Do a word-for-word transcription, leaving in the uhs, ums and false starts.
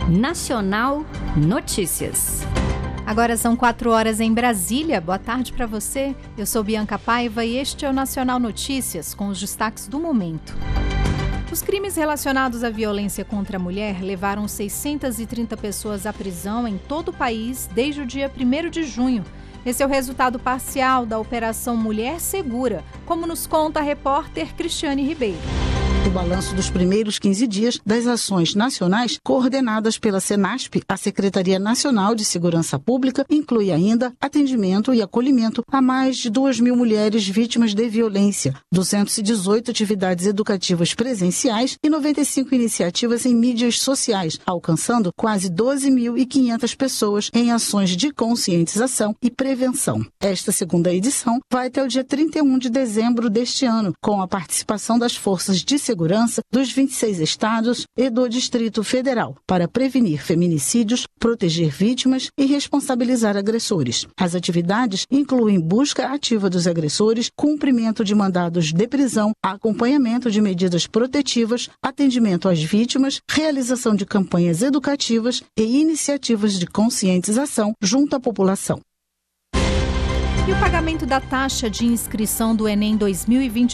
Nacional Notícias. Agora são quatro horas em Brasília. Boa tarde para você. Eu sou Bianca Paiva e este é o Nacional Notícias, com os destaques do momento. Os crimes relacionados à violência contra a mulher levaram seiscentas e trinta pessoas à prisão em todo o país desde o dia primeiro de junho. Esse é o resultado parcial da Operação Mulher Segura, como nos conta a repórter Cristiane Ribeiro. O balanço dos primeiros quinze dias das ações nacionais coordenadas pela Senasp, a Secretaria Nacional de Segurança Pública, inclui ainda atendimento e acolhimento a mais de duas mil mulheres vítimas de violência, duzentas e dezoito atividades educativas presenciais e noventa e cinco iniciativas em mídias sociais, alcançando quase doze mil e quinhentas pessoas em ações de conscientização e prevenção. Esta segunda edição vai até o dia trinta e um de dezembro deste ano, com a participação das forças de segurança Segurança dos vinte e seis estados e do Distrito Federal, para prevenir feminicídios, proteger vítimas e responsabilizar agressores. As atividades incluem busca ativa dos agressores, cumprimento de mandados de prisão, acompanhamento de medidas protetivas, atendimento às vítimas, realização de campanhas educativas e iniciativas de conscientização junto à população. E o pagamento da taxa de inscrição do Enem dois mil e vinte